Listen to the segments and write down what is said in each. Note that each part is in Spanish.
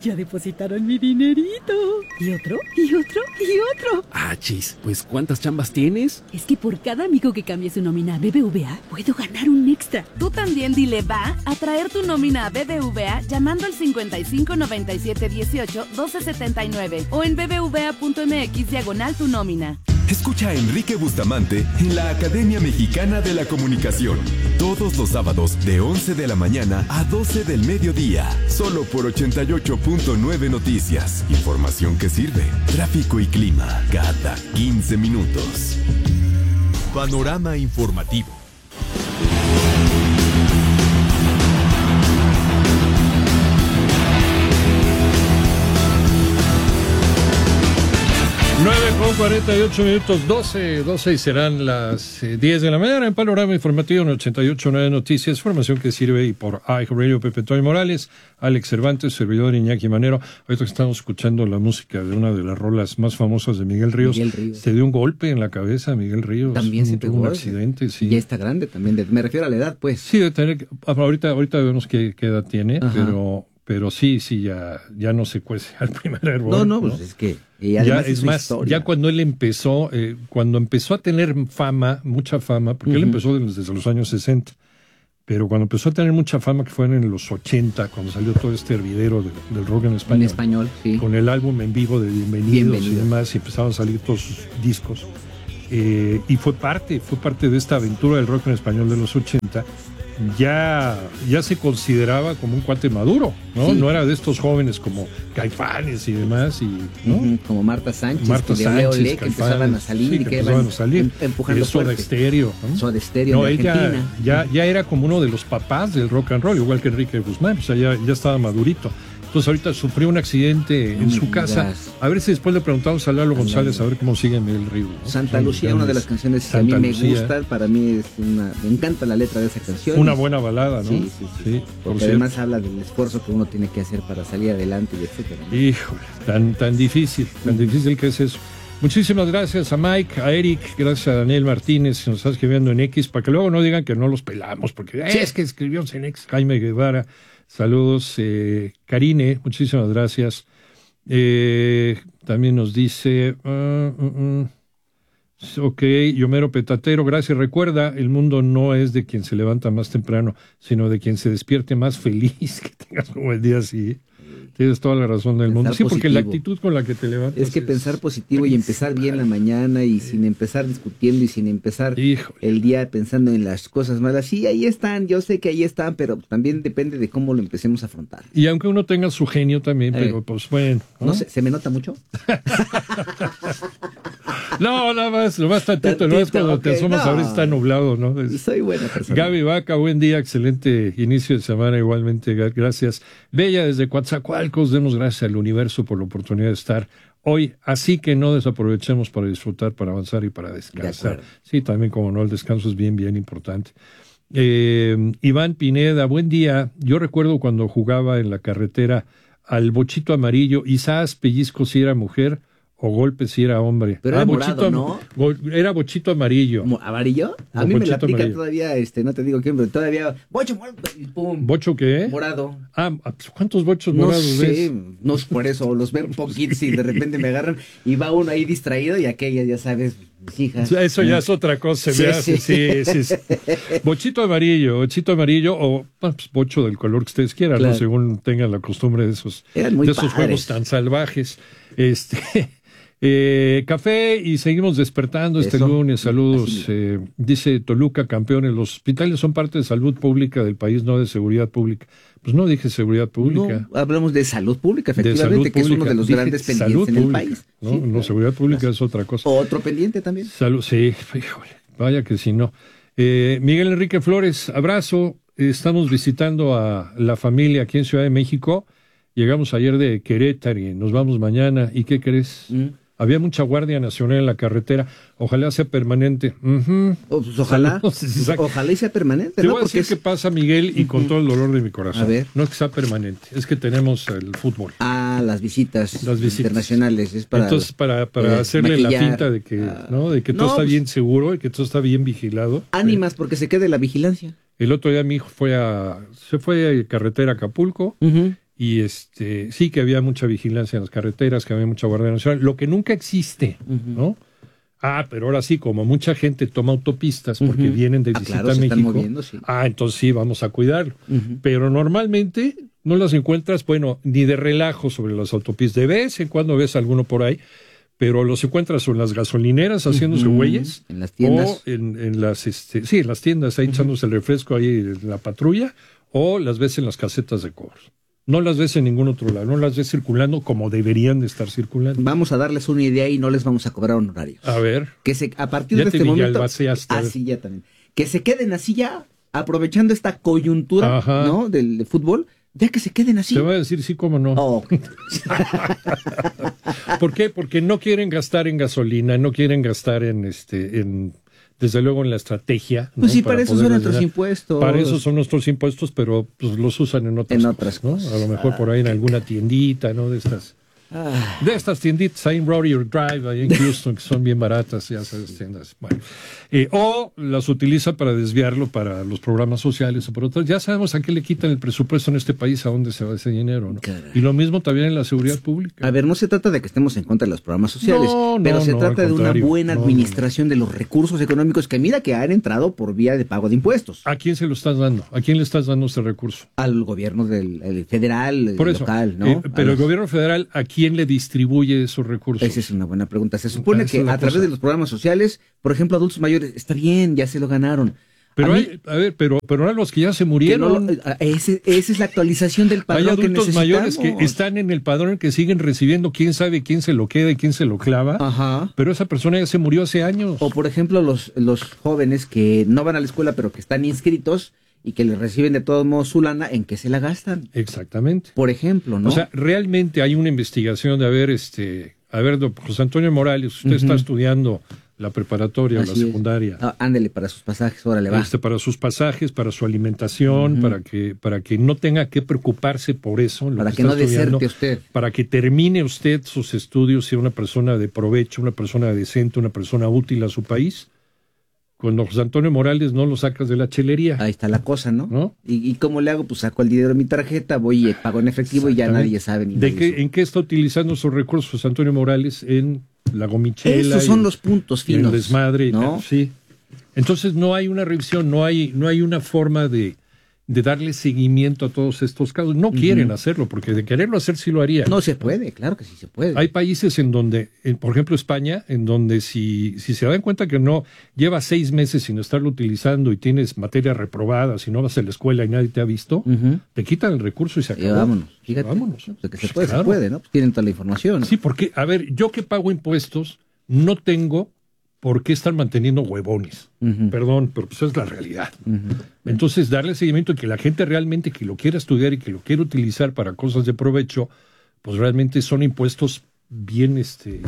Ya depositaron mi dinerito. Y otro, y otro, y otro. Ah, chis, pues ¿cuántas chambas tienes? Es que por cada amigo que cambie su nómina a BBVA, puedo ganar un extra. Tú también dile va a traer tu nómina a BBVA llamando al 55 97 18 12 79 o en bbva.mx/tu nómina. Escucha a Enrique Bustamante en la Academia Mexicana de la Comunicación. Todos los sábados de 11 de la mañana a 12 del mediodía. Solo por 88.9 Noticias. Información que sirve. Tráfico y clima cada 15 minutos. Panorama informativo. Con 48 minutos, 12 y serán las 10 de la mañana en Panorama Informativo en 88.9 Noticias, información que sirve y por iHeartRadio, Pepe Toy Morales, Alex Cervantes, servidor Iñaki Manero. Ahorita estamos escuchando la música de una de las rolas más famosas de Miguel Ríos. Se dio un golpe en la cabeza Miguel Ríos. También se pegó un accidente, sí. Ya está grande también, me refiero a la edad, pues. Sí, de tener, ahorita vemos qué edad tiene, pero sí, ya no se cuece al primer error. No, pues es que... Y además es más, historia. Ya cuando él empezó, cuando empezó a tener fama, mucha fama, porque él empezó desde los años 60, pero cuando empezó a tener mucha fama, que fue en los 80, cuando salió todo este hervidero del rock en español. En español, sí. Con el álbum en vivo de Bienvenidos y demás, y empezaron a salir todos sus discos. Y fue parte de esta aventura del rock en español de los 80. Ya se consideraba como un cuate maduro, ¿no? Sí. No era de estos jóvenes como Caifanes y demás, ¿no? Como Marta Sánchez, que empezaban a salir, que empezaban a salir empujando Soda Stereo, ¿no? Soda Stereo, no, él ya era como uno de los papás del rock and roll, igual que Enrique Guzmán, o sea, ya estaba madurito. Entonces ahorita sufrió un accidente en su casa. A ver si después le preguntamos a Lalo González a ver cómo sigue Miguel Río, ¿no? Santa Lucía, una de las canciones que a mí me gusta, para mí me encanta la letra de esa canción. Una buena balada, ¿no? Sí. Porque además habla del esfuerzo que uno tiene que hacer para salir adelante y etcétera, ¿no? Híjole, tan difícil que es eso. Muchísimas gracias a Mike, a Eric, gracias a Daniel Martínez, que nos está escribiendo en X, para que luego no digan que no los pelamos, porque es que escribió en X, Jaime Guevara. Saludos, Karine, muchísimas gracias. También nos dice, ok, Yomero Petatero, gracias. Recuerda, el mundo no es de quien se levanta más temprano, sino de quien se despierte más feliz. Que tengas un buen día así. Tienes toda la razón del mundo. Sí, porque la actitud con la que te levantas. Es que pensar positivo y empezar bien la mañana y sin empezar discutiendo y sin empezar el día pensando en las cosas malas. Sí, ahí están, yo sé que ahí están, pero también depende de cómo lo empecemos a afrontar. Y aunque uno tenga su genio también, pero pues bueno. No sé, ¿se me nota mucho? No, nada más, lo más tantito, no es cuando te asomas a ver si está nublado, ¿no? Soy buena persona. Gaby Vaca, buen día, excelente inicio de semana, igualmente, gracias. Bella, desde Coatzacoalcos, demos gracias al universo por la oportunidad de estar hoy, así que no desaprovechemos para disfrutar, para avanzar y para descansar. Sí, también como no, el descanso es bien importante. Iván Pineda, buen día. Yo recuerdo cuando jugaba en la carretera al bochito amarillo, y sabes, pellizco si era mujer o golpe si era hombre. Pero era morado, ¿no? Era bochito amarillo. ¿Amarillo? A mí me la aplica amarillo. Todavía, no te digo quién, pero todavía, bocho, y pum. ¿Bocho qué? Morado. ¿Cuántos bochos morados ves? No sé, por eso, los veo un poquito y de repente me agarran y va uno ahí distraído y aquella, ya sabes, hija. Eso ya es otra cosa, sí. Bochito amarillo o pues, bocho del color que ustedes quieran, claro, ¿no? Según tengan la costumbre de esos juegos tan salvajes. Café y seguimos despertando este lunes. Saludos. Dice Toluca, campeones. Los hospitales son parte de salud pública del país, no de seguridad pública. Pues no dije seguridad pública. No, hablamos de salud pública, efectivamente, que es uno de los grandes pendientes en el país. No, sí, claro. Seguridad pública es otra cosa. Otro pendiente también. Salud, sí, híjole, vaya que si no. Miguel Enrique Flores, abrazo. Estamos visitando a la familia aquí en Ciudad de México. Llegamos ayer de Querétaro y nos vamos mañana. ¿Y qué crees? Había mucha Guardia Nacional en la carretera. Ojalá sea permanente. Pues ojalá y sea permanente. Te voy a decir qué pasa, Miguel, y con todo el dolor de mi corazón. A ver. No es que sea permanente, es que tenemos el fútbol. Las visitas internacionales. Es para, entonces, para hacerle maquillar, la pinta de que todo está bien seguro y que todo está bien vigilado. Ánimas, porque se quede la vigilancia. El otro día mi hijo se fue a carretera a Acapulco y sí que había mucha vigilancia en las carreteras, que había mucha Guardia Nacional, lo que nunca existe, ¿no? Pero ahora sí, como mucha gente toma autopistas porque vienen de visita a México, moviendo, sí. Entonces sí, vamos a cuidarlo. Pero normalmente no las encuentras, ni de relajo sobre las autopistas. De vez en cuando ves alguno por ahí, pero los encuentras o en las gasolineras haciéndose güeyes, en las tiendas, o en las en las tiendas ahí echándose el refresco ahí en la patrulla, o las ves en las casetas de cobros. No las ves en ningún otro lado, no las ves circulando como deberían de estar circulando. Vamos a darles una idea y no les vamos a cobrar honorarios. A ver. A partir de este momento, así ya también. Que se queden así ya, aprovechando esta coyuntura, ¿no? del fútbol, ya que se queden así. Te voy a decir sí, cómo no. ¿Por qué? Porque no quieren gastar en gasolina, no quieren gastar desde luego en la estrategia. Pues sí, para eso son nuestros impuestos. Para eso son nuestros impuestos, pero pues los usan en otras cosas, ¿no? A lo mejor por ahí en alguna tiendita, ¿no? De estas tienditas ahí en Rodeo Drive, ahí en Houston, que son bien baratas, ya sabes, tiendas. Bueno, o las utiliza para desviarlo para los programas sociales o por otras. Ya sabemos a qué le quitan el presupuesto en este país, a dónde se va ese dinero, ¿no? Caray. Y lo mismo también en la seguridad pública. A ver, no se trata de que estemos en contra de los programas sociales, pero se trata de una buena administración de los recursos económicos que mira que han entrado por vía de pago de impuestos. ¿A quién se lo estás dando? ¿A quién le estás dando ese recurso? Al gobierno del federal, por eso, local, ¿no? Pero el gobierno federal, ¿a quién le distribuye esos recursos? Esa es una buena pregunta. Se supone que a través de los programas sociales, por ejemplo, adultos mayores, está bien, ya se lo ganaron. Pero pero ahora los que ya se murieron. Esa es la actualización del padrón que necesitamos. Hay adultos mayores que están en el padrón, que siguen recibiendo, quién sabe quién se lo queda y quién se lo clava. Pero esa persona ya se murió hace años. O por ejemplo los jóvenes que no van a la escuela pero que están inscritos y que les reciben de todos modos su lana, ¿en qué se la gastan? Exactamente. Por ejemplo, ¿no? O sea, realmente hay una investigación de don José Antonio Morales, usted está estudiando la preparatoria o la secundaria. Ándele, para sus pasajes, órale, va. Para sus pasajes, para su alimentación, para que no tenga que preocuparse por eso. Para que no deserte usted. Para que termine usted sus estudios, sea una persona de provecho, una persona decente, una persona útil a su país. Con José Antonio Morales no lo sacas de la chelería. Ahí está la cosa, ¿no? ¿Y cómo le hago? Pues saco el dinero de mi tarjeta, voy y pago en efectivo y ya nadie sabe. ¿En qué está utilizando sus recursos José Antonio Morales? En la gomichela. Esos son los puntos finos. En el desmadre. ¿No? Sí. Entonces no hay una revisión, no hay una forma de darle seguimiento a todos estos casos. No quieren hacerlo, porque de quererlo hacer sí lo harían. No se puede, claro que sí se puede. Hay países en donde, por ejemplo España, en donde si se dan cuenta que no llevas 6 meses sin estarlo utilizando y tienes materia reprobada, si no vas a la escuela y nadie te ha visto, te quitan el recurso y se acabó. Vámonos, fíjate. Vámonos. O sea, que se puede, ¿no? Pues tienen toda la información. Sí, porque, a ver, yo que pago impuestos, no tengo por qué estar manteniendo huevones. Perdón, pero pues es la realidad. Entonces, darle seguimiento y que la gente realmente que lo quiera estudiar y que lo quiera utilizar para cosas de provecho, pues realmente son impuestos bien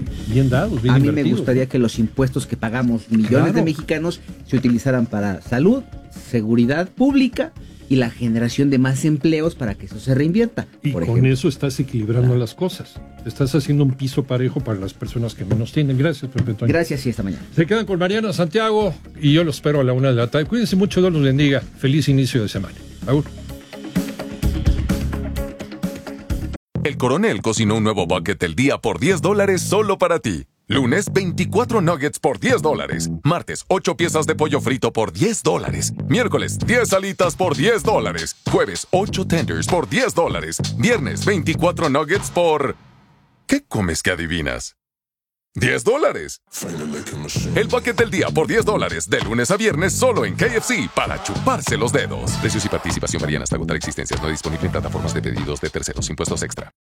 dados, bien invertidos. A mí me gustaría que los impuestos que pagamos millones de mexicanos se utilizaran para salud, seguridad pública y la generación de más empleos para que eso se reinvierta. Y con eso estás equilibrando las cosas. Estás haciendo un piso parejo para las personas que menos tienen. Gracias, Pepe Toño. Gracias y hasta mañana. Se quedan con Mariana Santiago y yo los espero a la 1:00 p.m. Cuídense mucho, Dios los bendiga. Feliz inicio de semana. Agur. El Coronel cocinó un nuevo bucket del día por $10 solo para ti. Lunes, 24 nuggets por $10. Martes, 8 piezas de pollo frito por $10. Miércoles, 10 alitas por $10. Jueves, 8 tenders por $10. Viernes, 24 nuggets por... ¿Qué comes que adivinas? $10. El bucket del día por $10. De lunes a viernes solo en KFC para chuparse los dedos. Precios y participación varían hasta agotar existencias. No disponible en plataformas de pedidos de terceros. Impuestos extra.